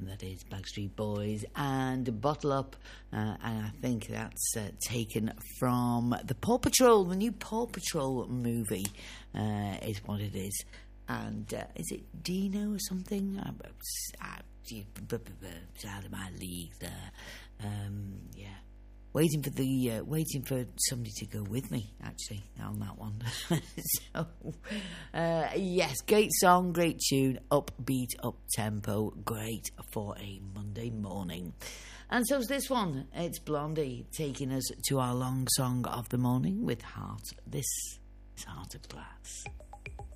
That is Backstreet Boys and Bottle Up, and I think that's taken from the Paw Patrol, the new Paw Patrol movie is what it is. And is it Dino or something? It's out of my league there. Yeah. Waiting for somebody to go with me, actually, on that one. So, yes, great song, great tune, upbeat, up-tempo, great for a Monday morning. And so's this one. It's Blondie taking us to our long song of the morning with Heart. This is Heart of Glass.